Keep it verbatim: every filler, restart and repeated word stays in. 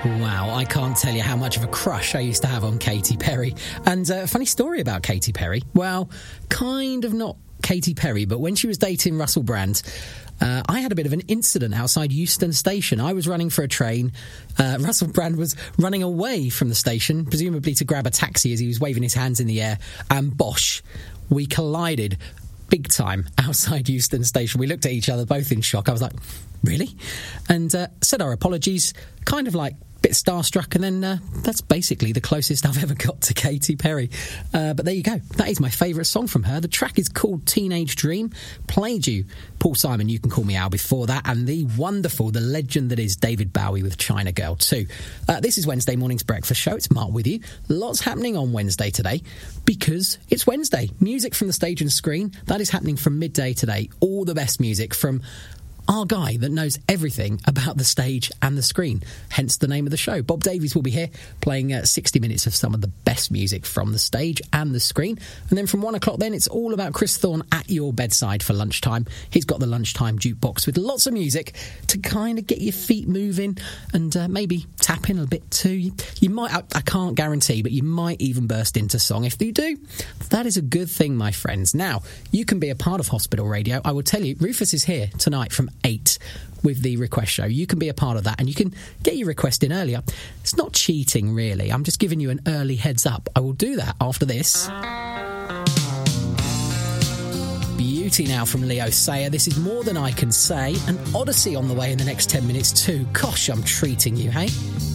Wow, I can't tell you how much of a crush I used to have on Katy Perry. And a uh, funny story about Katy Perry. Well, kind of not Katy Perry, but when she was dating Russell Brand, uh, I had a bit of an incident outside Euston Station. I was running for a train. Uh, Russell Brand was running away from the station, presumably to grab a taxi as he was waving his hands in the air. And bosh, we collided big time outside Euston Station. We looked at each other, both in shock. I was like, really? And uh, said our apologies, kind of like a bit starstruck, and then uh, that's basically the closest I've ever got to Katy Perry. Uh, but there you go. That is my favourite song from her. The track is called Teenage Dream. Played you Paul Simon, You Can Call Me Al before that, and the wonderful, the legend that is David Bowie with China Girl too. Uh, this is Wednesday morning's breakfast show. It's Mark with you. Lots happening on Wednesday today because it's Wednesday. Music from the stage and screen. That is happening from midday today. All the best music from our guy that knows everything about the stage and the screen, hence the name of the show. Bob Davies will be here playing uh, sixty minutes of some of the best music from the stage and the screen. And then from one o'clock then, it's all about Chris Thorne at your bedside for lunchtime. He's got the lunchtime jukebox with lots of music to kind of get your feet moving and uh, maybe tap in a bit too. You, you might, I, I can't guarantee, but you might even burst into song. If you do, that is a good thing, my friends. Now, you can be a part of Hospital Radio. I will tell you, Rufus is here tonight from eight with the request show. You can be a part of that and you can get your request in earlier. It's not cheating, really. I'm just giving you an early heads up. I will do that after this. Beauty now from Leo Sayer. This is More Than I Can Say. An Odyssey on the way in the next ten minutes too. Gosh, I'm treating you, hey?